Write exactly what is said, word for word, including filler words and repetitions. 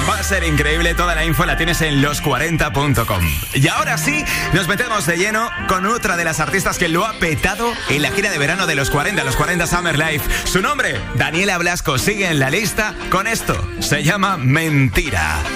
Va a ser increíble, toda la info la tienes en los cuarenta punto com. Y ahora sí, nos metemos de lleno con otra de las artistas que lo ha petado en la gira de verano de los cuarenta, los cuarenta Summer Live. Su nombre, Daniela Blasco, sigue en la lista con esto. Se llama Mentira.